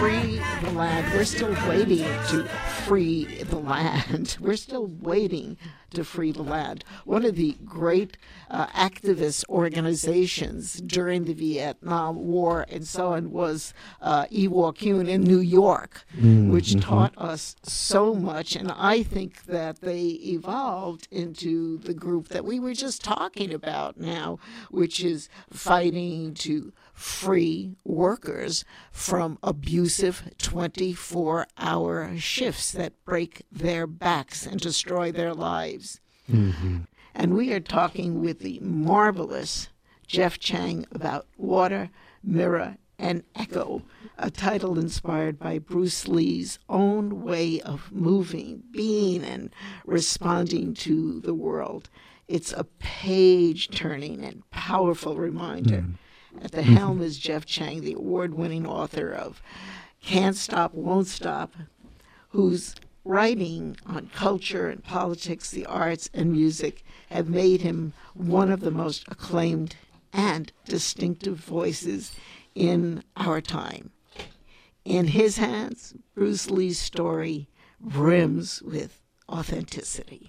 free the land. We're still waiting to free the land. We're still waiting to free the land. One of the great activist organizations during the Vietnam War and so on was Ewok Kuhn in New York, which taught us so much. And I think that they evolved into the group that we were just talking about now, which is fighting to free workers from abusive 24-hour shifts that break their backs and destroy their lives. And we are talking with the marvelous Jeff Chang about Water, Mirror, and Echo, a title inspired by Bruce Lee's own way of moving, being, and responding to the world. It's a page-turning and powerful reminder. At the helm is Jeff Chang, the award-winning author of Can't Stop, Won't Stop, whose writing on culture and politics, the arts, and music have made him one of the most acclaimed and distinctive voices in our time. In his hands, Bruce Lee's story brims with authenticity.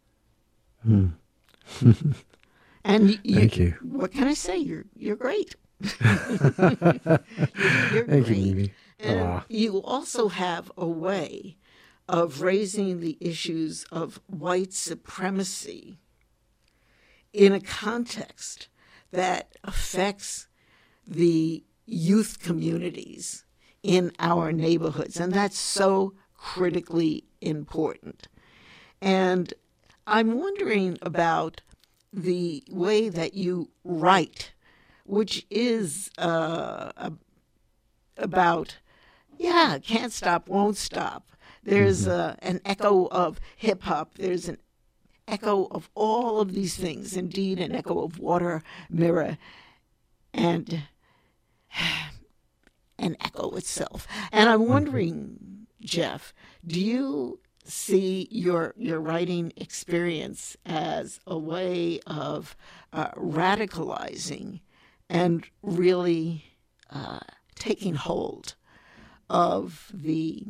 And thank you. What can I say? You're great. You're Thank great. you, Mimi. And you also have a way of raising the issues of white supremacy in a context that affects the youth communities in our neighborhoods. And that's so critically important. And I'm wondering about the way that you write, which is about, can't stop, won't stop. There's an echo of hip-hop. There's an echo of all of these things, indeed an echo of Water, Mirror, and an echo itself. And I'm wondering, Jeff, do you see your writing experience as a way of radicalizing and really taking hold of the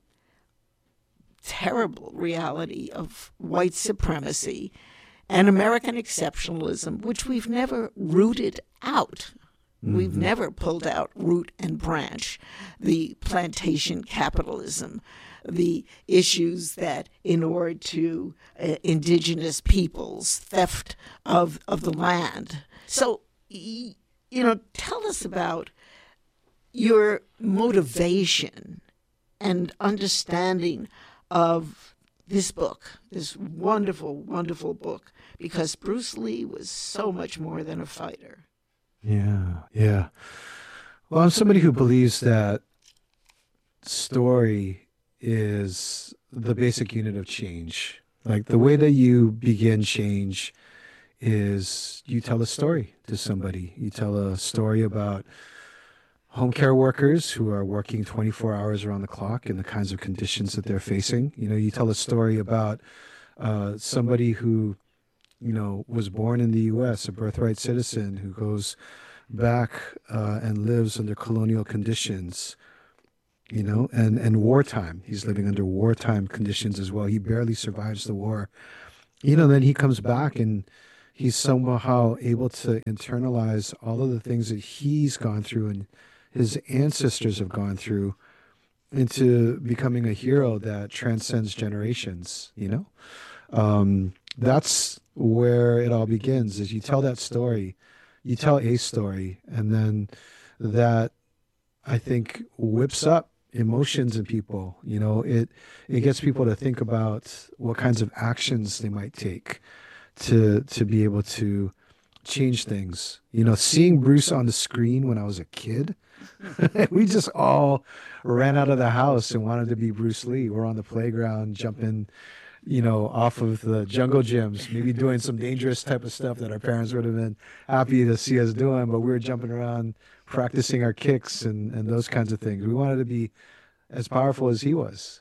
terrible reality of white supremacy and American exceptionalism, which we've never rooted out? We've never pulled out root and branch the plantation capitalism, the issues that inure to indigenous peoples, theft of the land. So, tell us about your motivation and understanding of this book, this wonderful, wonderful book, because Bruce Lee was so much more than a fighter. Yeah. Well, I'm somebody who believes that story is the basic unit of change. Like the way that you begin change is you tell a story to somebody. You tell a story about home care workers who are working 24 hours around the clock in the kinds of conditions that they're facing. You tell a story about somebody who was born in the U.S., a birthright citizen who goes back and lives under colonial conditions, and wartime. He's living under wartime conditions as well. He barely survives the war. Then he comes back and he's somehow able to internalize all of the things that he's gone through and his ancestors have gone through into becoming a hero that transcends generations, That's where it all begins, is you tell that story, you tell a story, and then that, I think, whips up emotions in people. It gets people to think about what kinds of actions they might take to be able to change things. Seeing Bruce on the screen when I was a kid, we just all ran out of the house and wanted to be Bruce Lee. We're on the playground jumping off of the jungle gyms, maybe doing some dangerous type of stuff that our parents would have been happy to see us doing, but we were jumping around, practicing our kicks and those kinds of things. We wanted to be as powerful as he was,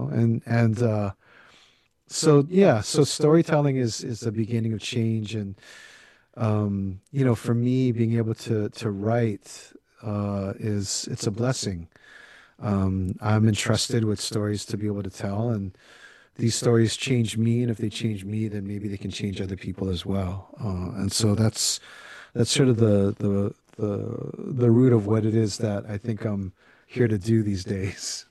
so storytelling is the beginning of change. And, for me, being able to write, it's a blessing. I'm entrusted with stories to be able to tell, and these stories change me, and if they change me, then maybe they can change other people as well. And so that's sort of the root of what it is that I think I'm here to do these days.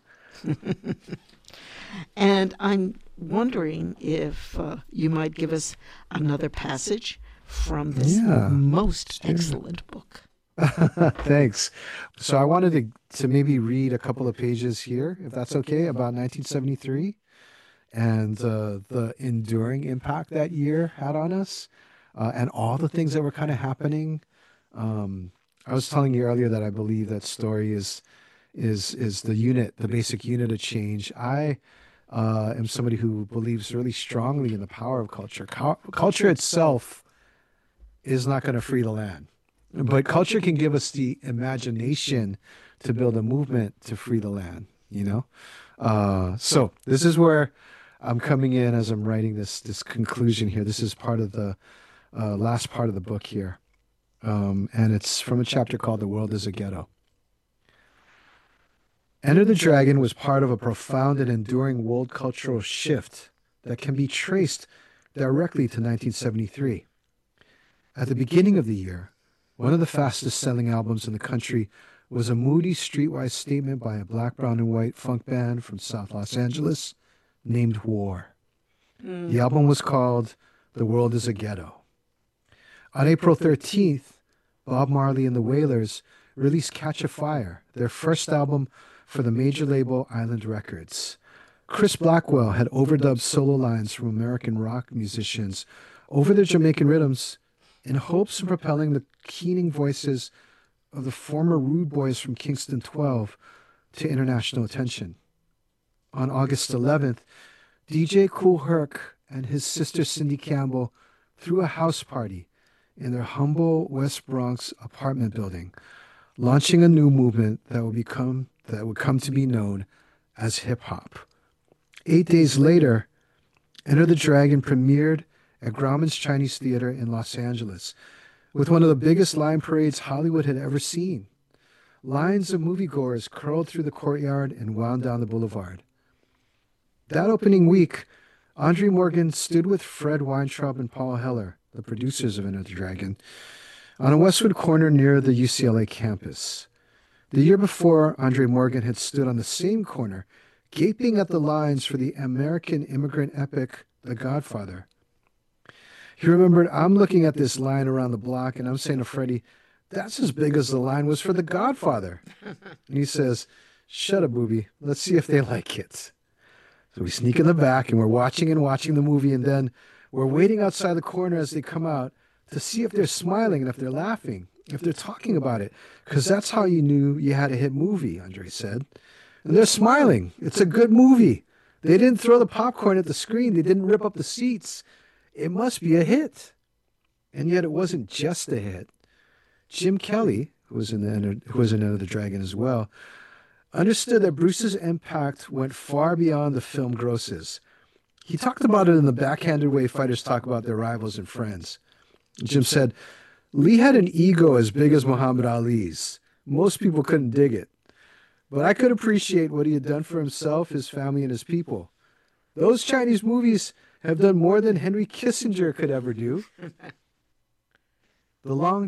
And I'm wondering if you might give us another passage from this Yeah, most sure. excellent book. Thanks. So I wanted to maybe read a couple of pages here, if that's okay, about 1973 and the enduring impact that year had on us, and all the things that were kind of happening. I was telling you earlier that I believe that story is the basic unit of change. I am somebody who believes really strongly in the power of culture. Culture itself is not going to free the land, but culture can give us the imagination to build a movement to free the land, you know? So this is where I'm coming in as I'm writing this conclusion here. This is part of the last part of the book here. And it's from a chapter called The World is a Ghetto. Enter the Dragon was part of a profound and enduring world cultural shift that can be traced directly to 1973. At the beginning of the year, one of the fastest selling albums in the country was a moody streetwise statement by a black, brown, and white funk band from South Los Angeles named War. The album was called The World is a Ghetto. On April 13th, Bob Marley and the Wailers released Catch a Fire, their first album for the major label Island Records. Chris Blackwell had overdubbed solo lines from American rock musicians over their Jamaican rhythms in hopes of propelling the keening voices of the former Rude Boys from Kingston 12 to international attention. On August 11th, DJ Kool Herc and his sister Cindy Campbell threw a house party in their humble West Bronx apartment building, launching a new movement that would come to be known as hip-hop. 8 days later, Enter the Dragon premiered at Grauman's Chinese Theater in Los Angeles, with one of the biggest line parades Hollywood had ever seen. Lines of moviegoers curled through the courtyard and wound down the boulevard. That opening week, Andre Morgan stood with Fred Weintraub and Paul Heller, the producers of Enter the Dragon, on a Westwood corner near the UCLA campus. The year before, Andre Morgan had stood on the same corner, gaping at the lines for the American immigrant epic, The Godfather. He remembered, I'm looking at this line around the block, and I'm saying to Freddie, that's as big as the line was for The Godfather. And he says, shut up, booby. Let's see if they like it. So we sneak in the back, and we're watching the movie, and then we're waiting outside the corner as they come out to see if they're smiling and if they're laughing, if they're talking about it, because that's how you knew you had a hit movie, Andre said. And they're smiling. It's a good movie. They didn't throw the popcorn at the screen. They didn't rip up the seats. It must be a hit. And yet it wasn't just a hit. Jim Kelly, who was in Enter the Dragon as well, understood that Bruce's impact went far beyond the film grosses. He talked about it in the backhanded way fighters talk about their rivals and friends. Jim said, Lee had an ego as big as Muhammad Ali's. Most people couldn't dig it. But I could appreciate what he had done for himself, his family, and his people. Those Chinese movies have done more than Henry Kissinger could ever do. The long